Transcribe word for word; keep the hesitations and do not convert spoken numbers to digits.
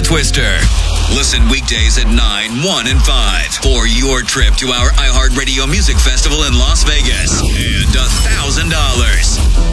Twister. Listen weekdays at nine, one, and five for your trip to our iHeartRadio Music Festival in Las Vegas.